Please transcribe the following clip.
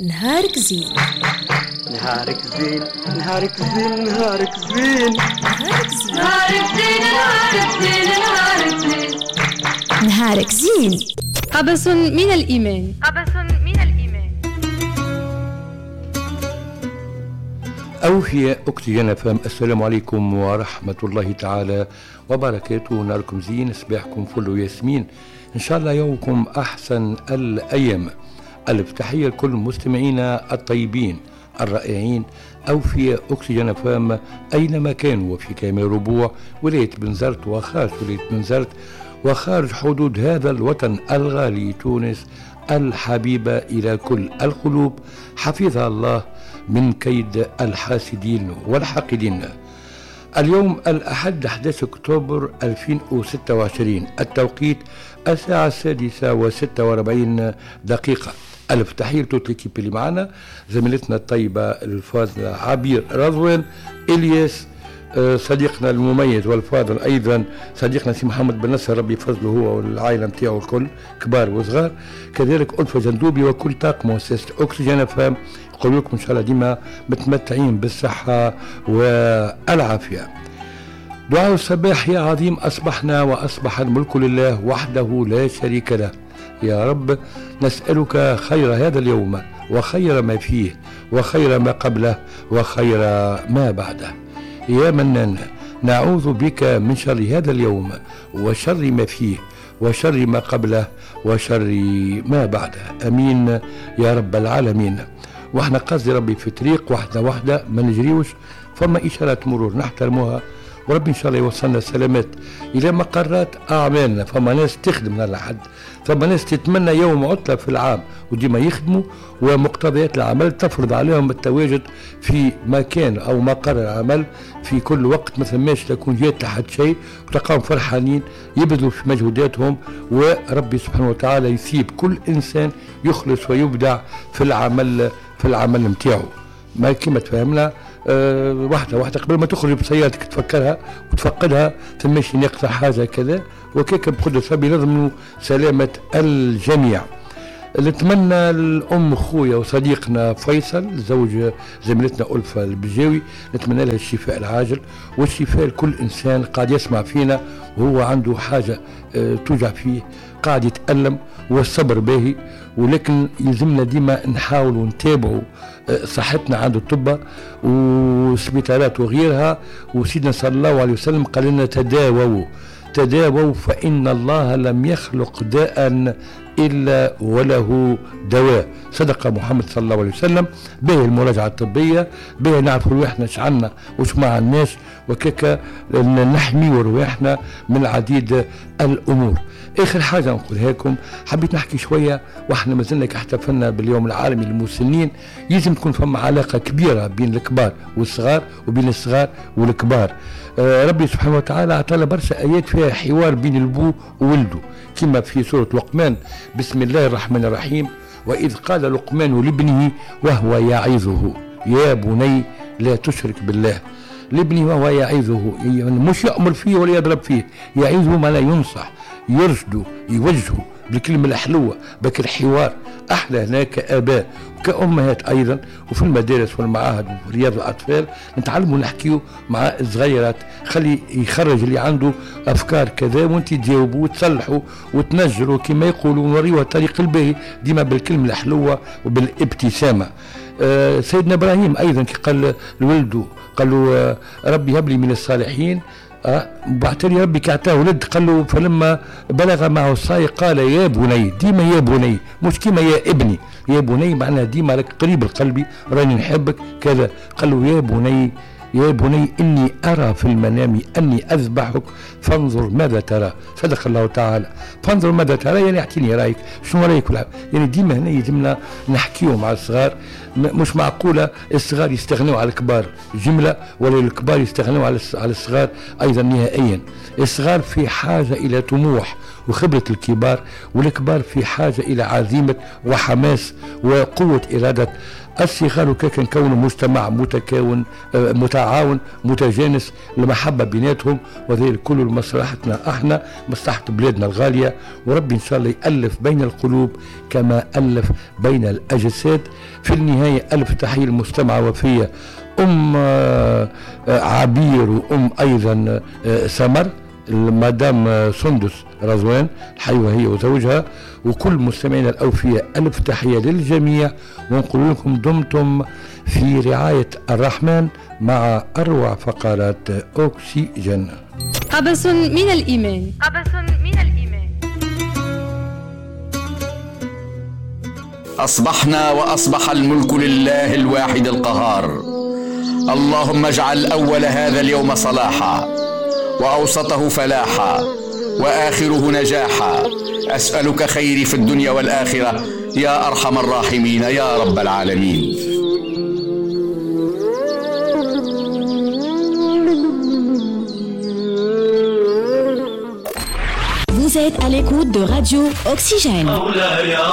نهارك زين. نهارك زين نهارك زين نهارك زين نهارك زين. نهارك زين نهارك زين نهارك زين. نهارك زين. قبس من الإيمان. قبس من الإيمان. أوفياء أكسجين فام. السلام عليكم ورحمة الله تعالى وبركاته. نهاركم زين، صباحكم فل وياسمين، إن شاء الله يومكم أحسن الأيام. ألف تحية لكل مستمعينا الطيبين الرائعين. أوفياء أكسجين فام أينما كانوا، وفي كامل ربوع ولاية بنزرت وخارج ولاية بنزرت وخارج حدود هذا الوطن الغالي تونس الحبيبة إلى كل القلوب، حفظها الله من كيد الحاسدين والحاقدين. اليوم الأحد 11 أكتوبر 2026، التوقيت الساعة 6:46. ألف تحية لتوت ليكيب اللي معنا، زميلتنا الطيبة الفاضلة عبير رضوان، إلياس صديقنا المميز والفاضل، أيضا صديقنا سي محمد بن نصر ربي يفضله هو والعائلة نتاعو الكل كبار وصغار، كذلك ألفة جندوبي وكل طاقم مؤسسة أكسجين فام. نقول لكم إن شاء الله ديما متمتعين بالصحة والعافية. دعاء الصباح: يا عظيم أصبحنا وأصبح الملك لله وحده لا شريك له. يا رب نسألك خير هذا اليوم وخير ما فيه وخير ما قبله وخير ما بعده. يا منان نعوذ بك من شر هذا اليوم وشر ما فيه وشر ما قبله وشر ما بعده. أمين يا رب العالمين. واحنا قصدي ربي في طريق واحدة ما نجريوش، فما إشارات مرور نحترموها، وربي إن شاء الله يوصلنا السلامات إلى مقرات أعمالنا. فما ناس تخدم لحد، فما ناس تتمنى يوم عطلة في العام وديما يخدموا، ومقتضيات العمل تفرض عليهم التواجد في مكان أو مقر العمل في كل وقت، ما ثماش تكون جات لحد شيء، وتلقاهم فرحانين يبذلوا في مجهوداتهم، وربي سبحانه وتعالى يثيب كل إنسان يخلص ويبدع في العمل نتاعو. ما كما تفهمنا واحدة قبل ما تخرج بسيارتك تفكرها وتفقدها، تمشي ناقصة حاجة كذا، وكيك بقدر ربي نضمنوا سلامة الجميع. نتمنى الأم خويا وصديقنا فيصل زوج زميلتنا ألفة البجاوي، نتمنى لها الشفاء العاجل والشفاء لكل إنسان قاعد يسمع فينا وهو عنده حاجة توجع فيه، قاعد يتألم، والصبر باهي، ولكن يلزمنا ديما نحاول ونتابعوا صحتنا عند الطب والسبيطارات وغيرها. وسيدنا صلى الله عليه وسلم قال لنا تداووا فإن الله لم يخلق داء إلا وله دواء. صدق محمد صلى الله عليه وسلم. به المراجعة الطبية، به نعرفوا رواحنا شعنا وش مع الناس، وكيك نحمي رواحنا من عديد الأمور. آخر حاجة نقولها لكم، حبيت نحكي شوية، واحنا مازلنا احتفلنا باليوم العالمي للمسنين، يلزم تكون فما علاقة كبيرة بين الكبار والصغار وبين الصغار والكبار. ربي سبحانه وتعالى أعطانا برشا آيات فيها حوار بين البو وولده، كما في سورة لقمان: بسم الله الرحمن الرحيم: وإذ قال لقمان لابنه وهو يعظه يا بني لا تشرك بالله. لابنه وهو يعظه، يعني مش يأمر فيه ولا يضرب فيه، يعظه ما لا ينصح، يرشده يوجهه بالكلمة الحلوة، بك الحوار أحلى هناك آباء وكأمهات أيضا، وفي المدارس والمعاهد ورياض الأطفال نتعلموا نحكيو مع الصغيرات، خلي يخرج اللي عنده أفكار كذا وانت تجاوبوا وتصلحوا وتنجروا كما يقولوا، ونوريوها الطريق الباهي ديما بالكلمة الحلوة وبالابتسامة. سيدنا إبراهيم أيضا كي قال لولده، قال له ربي هب لي من الصالحين، بعتري ربي كعطاه ولد، قال له فلما بلغ معه السعي قال يا بني، ديما يا بني، مش كيما يا ابني، يا بني معناها ديما لك قريب القلب، راني نحبك كذا. قال له يا بني إني أرى في المنام أني أذبحك فانظر ماذا ترى. صدق الله تعالى. فانظر ماذا ترى يعني اعطيني رأيك، شنو رأيك؟ يعني ديما هنا يلزمنا نحكيو مع الصغار، مش معقولة الصغار يستغنوا على الكبار جملة، ولا الكبار يستغنوا على الصغار أيضا نهائيا. الصغار في حاجة إلى طموح وخبرة الكبار، والكبار في حاجة إلى عزيمة وحماس وقوة إرادة الصغار، وكيف نكونوا مجتمع متعاون متجانس، المحبة بيناتهم، وذلك كله لمصلحتنا احنا، مصلحة بلادنا الغالية. وربي ان شاء الله يألف بين القلوب كما ألف بين الأجساد. في النهاية ألف تحية المستمعة وفية أم عبير، وأم أيضا سمر، المدام سندس رضوان الحيوة هي وزوجها، وكل مستمعينا الأوفياء ألف تحية للجميع، ونقول لكم دمتم في رعاية الرحمن مع أروع فقرات أوكسيجين. قبس من الإيمان. قبس من الإيمان. أصبحنا وأصبح الملك لله الواحد القهار. اللهم اجعل أول هذا اليوم صلاحا، وأوسطه فلاحا، وآخره نجاحا. أسألك خيري في الدنيا والآخرة يا أرحم الراحمين يا رب العالمين. Vous êtes à l'écoute de Radio Oxygène.